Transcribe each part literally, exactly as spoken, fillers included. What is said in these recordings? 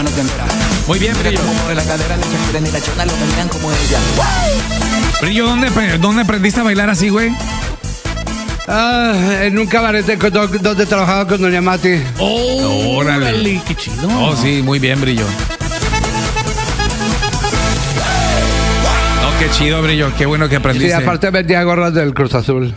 mano temblará. Muy bien, Brillo. Como mueve la cadera, le echa y la chona, lo bailan como ella. Brillo, ¿dónde, ¿dónde aprendiste a bailar así, güey? Ah, en un cabaret de- donde trabajaba con Doña Mati. Oh, órale. órale, qué chido. Oh, sí, muy bien, Brillo. Oh, qué chido, Brillo. Qué bueno que Sí, aprendiste. aparte vendía gorras del Cruz Azul.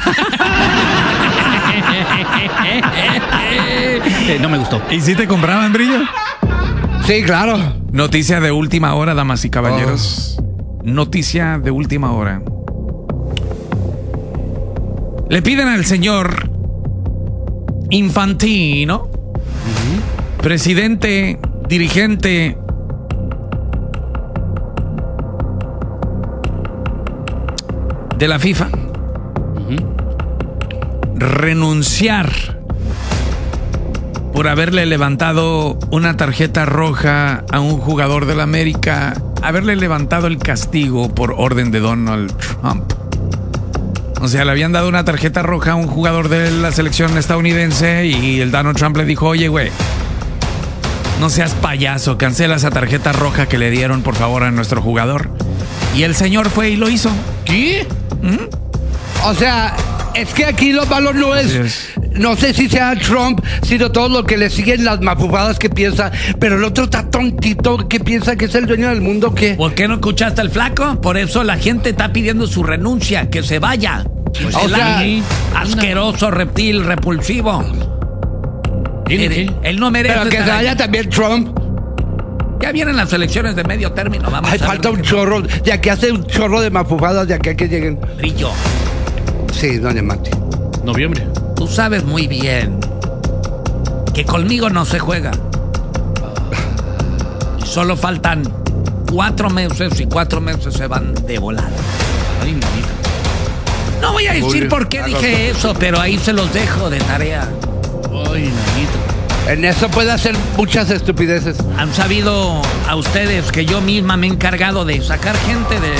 Eh, no me gustó. ¿Y si te compraban, Brillo? Sí, claro. Noticia de última hora, damas y caballeros. Noticia de última hora. Le piden al señor Infantino, presidente, dirigente de la FIFA, renunciar por haberle levantado una tarjeta roja a un jugador del América, haberle levantado el castigo por orden de Donald Trump. O sea, le habían dado una tarjeta roja a un jugador de la selección estadounidense y el Donald Trump le dijo, oye, güey, no seas payaso, cancela esa tarjeta roja que le dieron, por favor, a nuestro jugador. Y el señor fue y lo hizo. ¿Qué? ¿Mm? O sea, es que aquí lo malo no es, Así es. no sé si sea Trump, sino todo lo que le siguen las mafufadas que piensa, pero el otro está tontito que piensa que es el dueño del mundo, que... ¿Por qué no escuchaste al flaco? Por eso la gente está pidiendo su renuncia, que se vaya. O El sea, asqueroso reptil repulsivo. ¿Tiene Mire, qué? él no merece. Pero que se estar vaya ahí. también Trump. Ya vienen las elecciones de medio término. Vamos Ay, a ver falta lo un que- chorro, de aquí hace un chorro de mafufadas de aquí a que lleguen. Brillo, Sí, Doña Mati. Noviembre. tú sabes muy bien que conmigo no se juega. Y solo faltan cuatro meses y cuatro meses se van de volada. Ay, mamita. No voy a decir Julio, por qué agosto. dije eso, pero ahí se los dejo de tarea. Ay, mamita. En eso puede hacer muchas estupideces. Han sabido a ustedes que yo misma me he encargado de sacar gente de,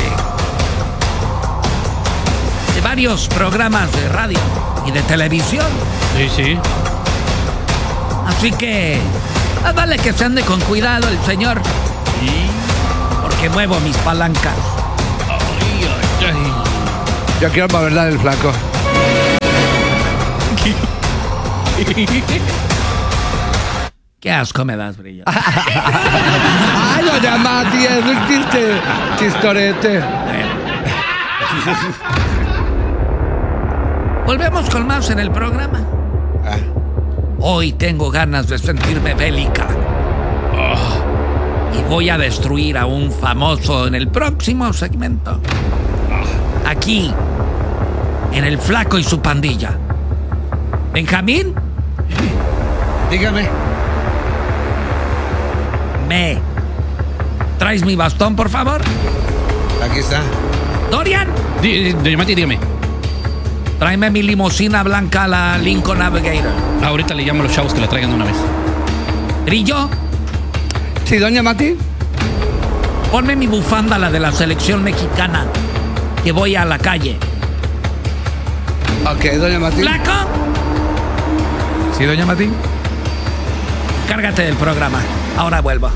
de varios programas de radio y de televisión. Sí, sí. Así que, ah, vale que se ande con cuidado el señor, Y... porque muevo mis palancas. Ay, ay, ay. Yo quiero para verdad el flaco. Qué asco me das, Brillo. Ay, Doña Mati, es un chiste, chistorete. Volvemos con más en el programa. Hoy tengo ganas de sentirme bélica. Y voy a destruir a un famoso en el próximo segmento. Aquí, en El Flaco y su pandilla. Benjamín, Dígame. me. ¿Traes mi bastón, por favor? Aquí está. Dorian, Di- Doña Mati, dígame. tráeme mi limusina blanca, la Lincoln Navigator. Ahorita le llamo a los chavos que la traigan de una vez. Brillo, Sí, Doña Mati. ponme mi bufanda, la de la selección mexicana, que voy a la calle. Ok, Doña Mati. ¡Flaco! ¿Sí, doña Mati? Cárgate del programa. Ahora vuelvo.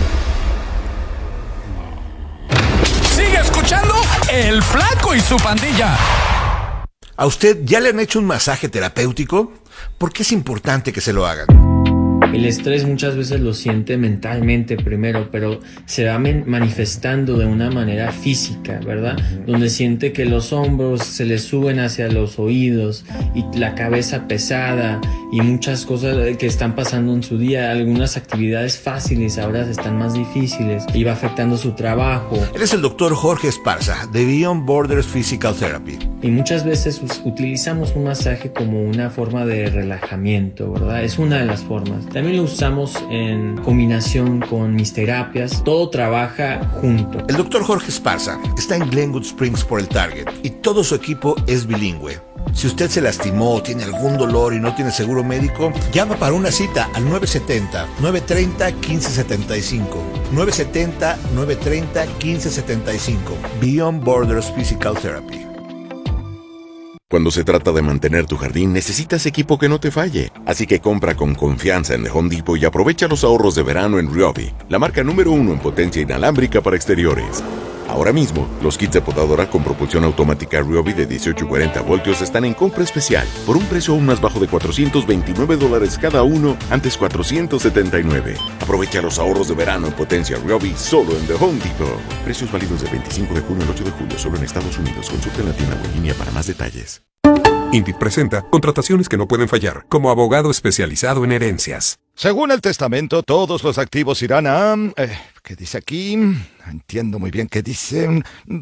Sigue escuchando El Flaco y su pandilla. ¿A usted ya le han hecho un masaje terapéutico? ¿Por qué es importante que se lo hagan? El estrés muchas veces lo siente mentalmente primero, pero se va men- manifestando de una manera física, ¿verdad? Donde siente que los hombros se le suben hacia los oídos y la cabeza pesada y muchas cosas que están pasando en su día. Algunas actividades fáciles ahora están más difíciles y va afectando su trabajo. Él es el doctor Jorge Esparza, de Beyond Borders Physical Therapy. Y muchas veces us- utilizamos un masaje como una forma de relajamiento, ¿verdad? Es una de las formas. También lo usamos en combinación con mis terapias. Todo trabaja junto. El doctor Jorge Esparza está en Glenwood Springs por el Target y todo su equipo es bilingüe. Si usted se lastimó, tiene algún dolor y no tiene seguro médico, llama para una cita al nueve siete cero, nueve tres cero, uno cinco siete cinco. nueve siete cero, nueve tres cero, uno cinco siete cinco. Beyond Borders Physical Therapy. Cuando se trata de mantener tu jardín, necesitas equipo que no te falle. Así que compra con confianza en The Home Depot y aprovecha los ahorros de verano en Ryobi, la marca número uno en potencia inalámbrica para exteriores. Ahora mismo, los kits de podadora con propulsión automática Ryobi de dieciocho y cuarenta voltios están en compra especial por un precio aún más bajo de cuatrocientos veintinueve dólares cada uno, antes cuatrocientos setenta y nueve. Aprovecha los ahorros de verano en potencia Ryobi solo en The Home Depot. Precios válidos del veinticinco de junio al ocho de julio solo en Estados Unidos. Consulta en la tienda o en línea para más detalles. Indeed presenta contrataciones que no pueden fallar, como abogado especializado en herencias. Según el testamento, todos los activos irán a... Eh, ¿Qué dice aquí? No entiendo muy bien qué dice.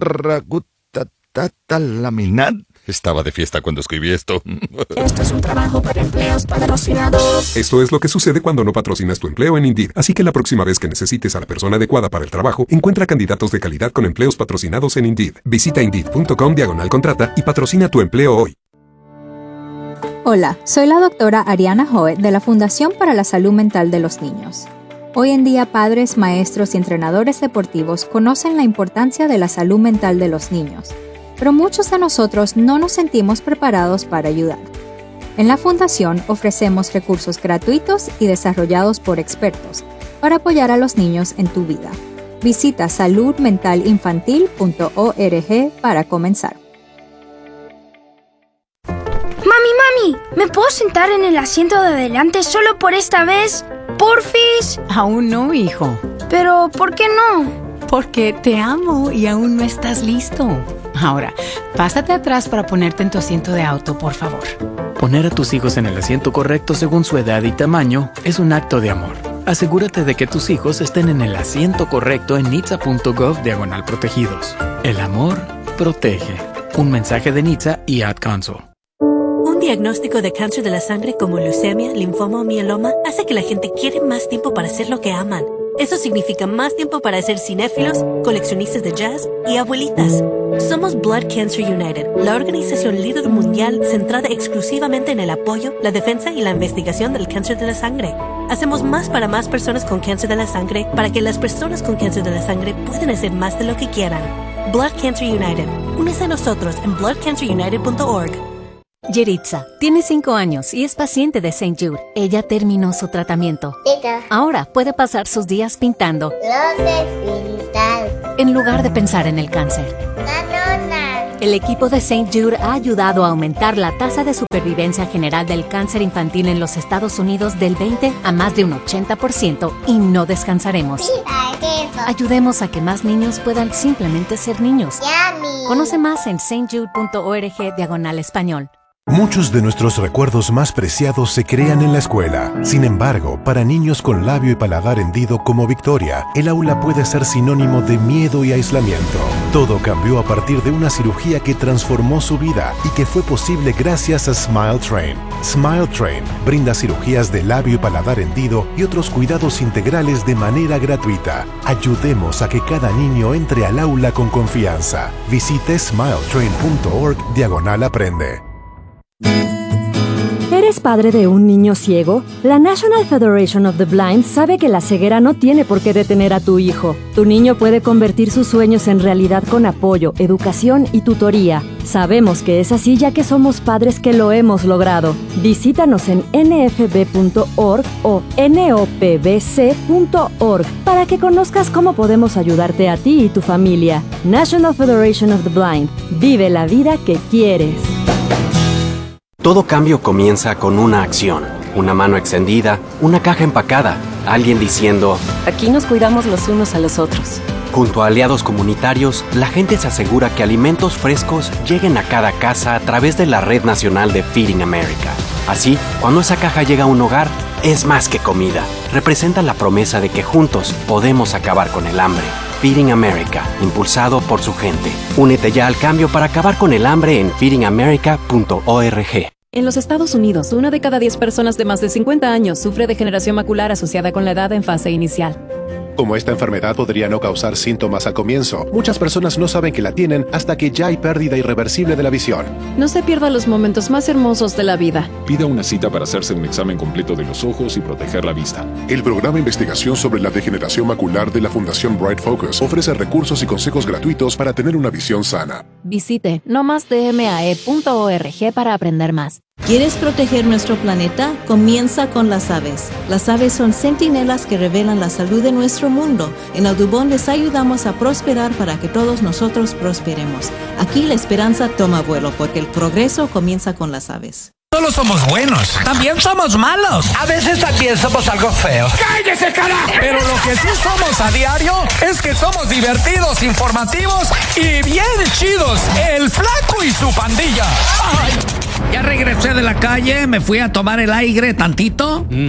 Ragutatata-laminat. Estaba de fiesta cuando escribí esto. Esto es un trabajo para empleos patrocinados. Esto es lo que sucede cuando no patrocinas tu empleo en Indeed. Así que la próxima vez que necesites a la persona adecuada para el trabajo, encuentra candidatos de calidad con empleos patrocinados en Indeed. Visita Indeed.com diagonal contrata y patrocina tu empleo hoy. Hola, soy la doctora Ariana Hoet de la Fundación para la Salud Mental de los Niños. Hoy en día, padres, maestros y entrenadores deportivos conocen la importancia de la salud mental de los niños, pero muchos de nosotros no nos sentimos preparados para ayudar. En la Fundación ofrecemos recursos gratuitos y desarrollados por expertos para apoyar a los niños en tu vida. Visita salud mental infantil punto org para comenzar. Mami, ¿me puedo sentar en el asiento de adelante solo por esta vez? ¡Porfis! Aún no, hijo. ¿Pero por qué no? Porque te amo y aún no estás listo. Ahora, pásate atrás para ponerte en tu asiento de auto, por favor. Poner a tus hijos en el asiento correcto según su edad y tamaño es un acto de amor. Asegúrate de que tus hijos estén en el asiento correcto en nitsa punto gov diagonal protegidos. El amor protege. Un mensaje de Nitsa y Ad Council. Un diagnóstico de cáncer de la sangre como leucemia, linfoma o mieloma hace que la gente quiere más tiempo para hacer lo que aman. Eso significa más tiempo para ser cinéfilos, coleccionistas de jazz y abuelitas. Somos Blood Cancer United, la organización líder mundial centrada exclusivamente en el apoyo, la defensa y la investigación del cáncer de la sangre. Hacemos más para más personas con cáncer de la sangre para que las personas con cáncer de la sangre puedan hacer más de lo que quieran. Blood Cancer United. Únese a nosotros en blood cancer united punto org. Yeritza tiene cinco años y es paciente de Saint Jude. Ella terminó su tratamiento. Tita. Ahora puede pasar sus días pintando. Los de pintar. En lugar de pensar en el cáncer. Nanona. El equipo de Saint Jude ha ayudado a aumentar la tasa de supervivencia general del cáncer infantil en los Estados Unidos del veinte a más de un ochenta por ciento y no descansaremos. Ayudemos a que más niños puedan simplemente ser niños. Yummy. Conoce más en saint jude punto org diagonal español. Muchos de nuestros recuerdos más preciados se crean en la escuela. Sin embargo, para niños con labio y paladar hendido como Victoria, el aula puede ser sinónimo de miedo y aislamiento. Todo cambió a partir de una cirugía que transformó su vida y que fue posible gracias a Smile Train. Smile Train brinda cirugías de labio y paladar hendido y otros cuidados integrales de manera gratuita. Ayudemos a que cada niño entre al aula con confianza. Visite smile train punto org diagonal aprende. ¿Eres padre de un niño ciego? La National Federation of the Blind sabe que la ceguera no tiene por qué detener a tu hijo. Tu niño puede convertir sus sueños en realidad con apoyo, educación y tutoría. Sabemos que es así ya que somos padres que lo hemos logrado. Visítanos en n f b punto org o n o p b c punto org para que conozcas cómo podemos ayudarte a ti y tu familia. National Federation of the Blind. Vive la vida que quieres. Todo cambio comienza con una acción, una mano extendida, una caja empacada, alguien diciendo, aquí nos cuidamos los unos a los otros. Junto a aliados comunitarios, la gente se asegura que alimentos frescos lleguen a cada casa a través de la Red Nacional de Feeding America. Así, cuando esa caja llega a un hogar, es más que comida. Representa la promesa de que juntos podemos acabar con el hambre. Feeding America, impulsado por su gente. Únete ya al cambio para acabar con el hambre en feeding america punto org. En los Estados Unidos, una de cada diez personas de más de cincuenta años sufre degeneración macular asociada con la edad en fase inicial. Como esta enfermedad podría no causar síntomas al comienzo, muchas personas no saben que la tienen hasta que ya hay pérdida irreversible de la visión. No se pierda los momentos más hermosos de la vida. Pida una cita para hacerse un examen completo de los ojos y proteger la vista. El programa de investigación sobre la degeneración macular de la Fundación Bright Focus ofrece recursos y consejos gratuitos para tener una visión sana. Visite no más d m a e punto org para aprender más. ¿Quieres proteger nuestro planeta? Comienza con las aves. Las aves son centinelas que revelan la salud de nuestro mundo. En Audubon les ayudamos a prosperar para que todos nosotros prosperemos. Aquí la esperanza toma vuelo porque el progreso comienza con las aves. Solo somos buenos, también somos malos. A veces también somos algo feos. ¡Cállese, carajo! Pero lo que sí somos a diario es que somos divertidos, informativos y bien chidos. El Flaco y su pandilla. ¡Ay! Ya regresé de la calle, me fui a tomar el aire tantito. Mm.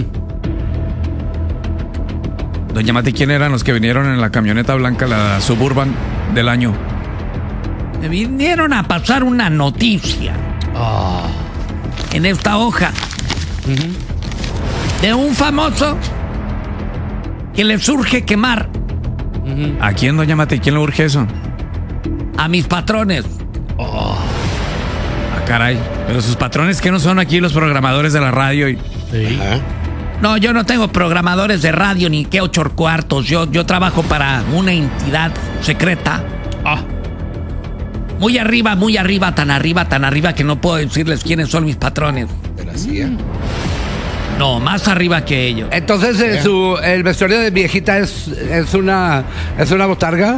Doña Mati, ¿quién eran los que vinieron en la camioneta blanca, la Suburban del año? Me vinieron a pasar una noticia. Oh. En esta hoja. Uh-huh. De un famoso que le surge quemar. Uh-huh. ¿A quién, doña Mati? ¿Quién le urge eso? A mis patrones. Oh. Caray, pero sus patrones que no son aquí los programadores de la radio y... ¿Sí? No, yo no tengo programadores de radio ni qué ocho cuartos. Yo, yo trabajo para una entidad secreta. Ah. Muy arriba, muy arriba, tan arriba, tan arriba que no puedo decirles quiénes son mis patrones. ¿De la C I A? No, más arriba que ellos. Entonces, eh, su, el vestuario de viejita es, es una es una botarga.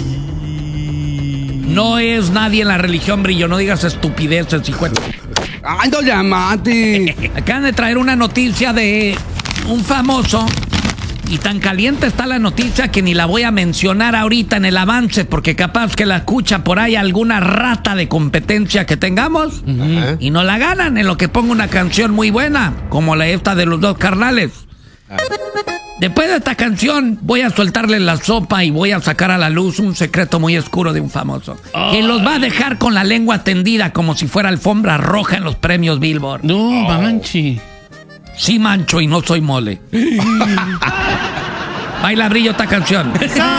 No es nadie en la religión, Brillo. No digas estupideces, hijo. ¡Ay, doña Mati! Acaban de traer una noticia de un famoso. Y tan caliente está la noticia que ni la voy a mencionar ahorita en el avance, porque capaz que la escucha por ahí alguna rata de competencia que tengamos. Uh-huh. Y no la ganan en lo que pongo una canción muy buena, como la esta de los dos carnales. Después de esta canción voy a soltarle la sopa y voy a sacar a la luz un secreto muy oscuro de un famoso. Oh. Que los va a dejar con la lengua tendida como si fuera alfombra roja en los premios Billboard. No, oh. manchi. Sí mancho y no soy mole. Baila, Brillo, esta canción.